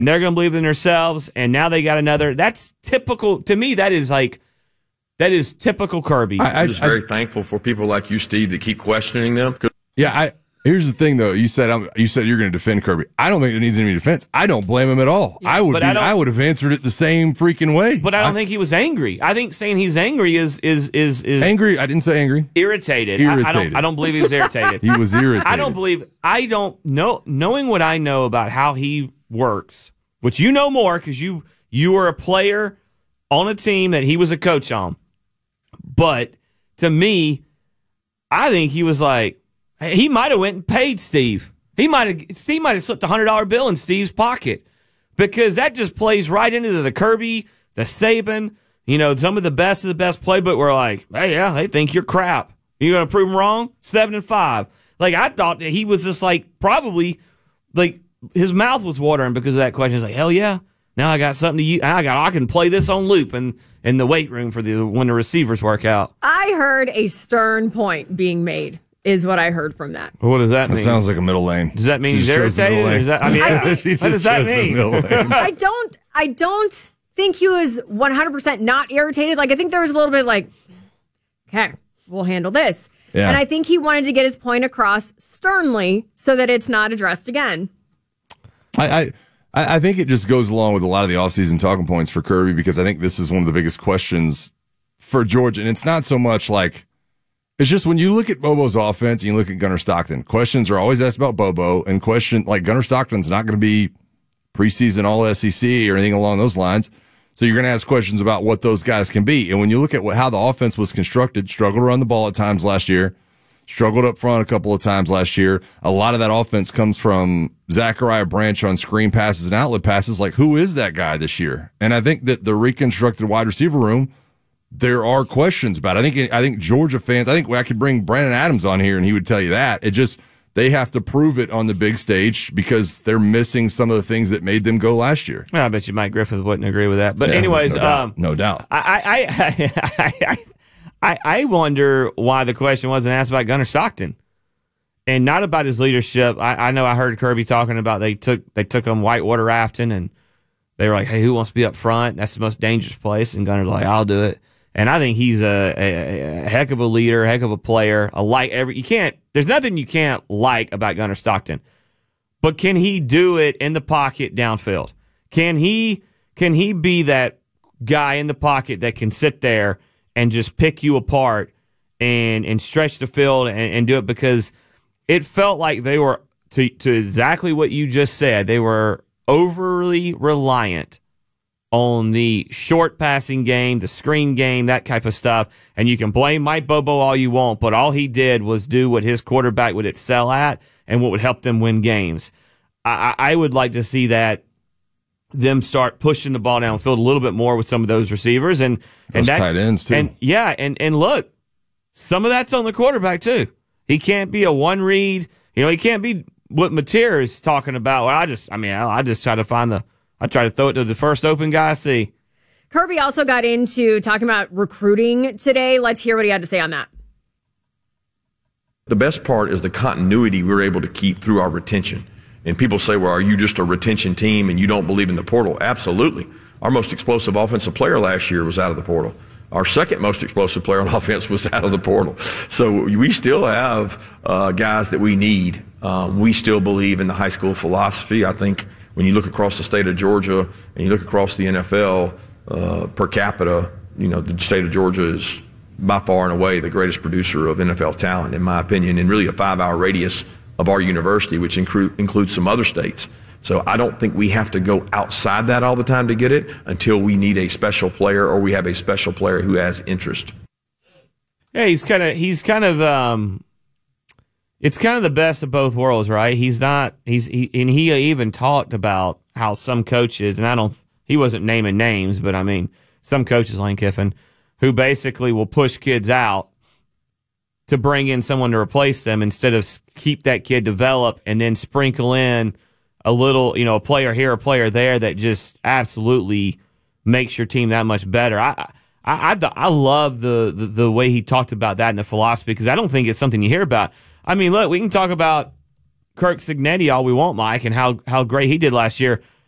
they're going to believe in themselves, and now they got another. That's typical. To me, that is typical Kirby. I'm just very thankful for people like you, Steve, that keep questioning them. Yeah, here's the thing, though. You said you're going to defend Kirby. I don't think there needs any defense. I don't blame him at all. Yeah, I would have answered it the same freaking way. But I don't think he was angry. I think saying he's angry is angry. I didn't say angry. Irritated. I don't believe he was irritated. He was irritated. Knowing what I know about how he works, which you know more because you were a player on a team that he was a coach on. But to me, I think he was like, he might have went and paid Steve. Steve might have slipped a $100 bill in Steve's pocket because that just plays right into the Kirby, the Saban, some of the best playbook. We're like, hey, yeah, they think you're crap. You going to prove them wrong? 7-5. Like, I thought that he was just like, probably, like, his mouth was watering because of that question. He's like, hell yeah. Now I got something to use. I can play this on loop in the weight room when the receivers work out. I heard a stern point being made. Is what I heard from that. What does that mean? That sounds like a middle lane. Does that mean he's irritated? What does that mean? I don't think he was 100% not irritated. Like, I think there was a little bit like, okay, we'll handle this. Yeah. And I think he wanted to get his point across sternly so that it's not addressed again. I think it just goes along with a lot of the offseason talking points for Kirby because I think this is one of the biggest questions for Georgia. And it's not so much like, it's just when you look at Bobo's offense and you look at Gunnar Stockton, questions are always asked about Bobo, and Gunnar Stockton's not going to be preseason all SEC or anything along those lines. So you're going to ask questions about what those guys can be. And when you look at how the offense was constructed, struggled to run the ball at times last year, struggled up front a couple of times last year. A lot of that offense comes from Zachariah Branch on screen passes and outlet passes. Like, who is that guy this year? And I think that the reconstructed wide receiver room, there are questions about it. I think Georgia fans, I could bring Brandon Adams on here and he would tell you that. It just, they have to prove it on the big stage because they're missing some of the things that made them go last year. Well, I bet you Mike Griffith wouldn't agree with that. But anyways, no doubt. I wonder why the question wasn't asked about Gunnar Stockton and not about his leadership. I know I heard Kirby talking about they took him whitewater rafting and they were like, hey, who wants to be up front? That's the most dangerous place. And Gunnar's like, I'll do it. And I think he's a heck of a leader, heck of a player. There's nothing you can't like about Gunnar Stockton. But can he do it in the pocket downfield? Can he be that guy in the pocket that can sit there and just pick you apart and stretch the field and do it? Because it felt like they were, to exactly what you just said, they were overly reliant on the short passing game, the screen game, that type of stuff. And you can blame Mike Bobo all you want, but all he did was do what his quarterback would excel at and what would help them win games. I would like to see them start pushing the ball downfield a little bit more with some of those receivers and tight ends too. And look, some of that's on the quarterback too. He can't be a one read. He can't be what Mateer is talking about. Well, I just try to I try to throw it to the first open guy I see. Kirby also got into talking about recruiting today. Let's hear what he had to say on that. The best part is the continuity we're able to keep through our retention. And people say, well, are you just a retention team and you don't believe in the portal? Absolutely. Our most explosive offensive player last year was out of the portal. Our second most explosive player on offense was out of the portal. So we still have guys that we need. We still believe in the high school philosophy. I think when you look across the state of Georgia and you look across the NFL per capita, the state of Georgia is by far and away the greatest producer of NFL talent, in my opinion, and really a 5-hour radius of our university, which includes some other states. So I don't think we have to go outside that all the time to get it until we need a special player or we have a special player who has interest. Yeah, he's kind of it's kind of the best of both worlds, right? He even talked about how some coaches, and he wasn't naming names, but I mean, some coaches, Lane Kiffin, who basically will push kids out to bring in someone to replace them instead of keep that kid develop and then sprinkle in a little, a player here, a player there that just absolutely makes your team that much better. I love the way he talked about that in the philosophy because I don't think it's something you hear about. I mean, look, we can talk about Kirk Cignetti all we want, Mike, and how great he did last year.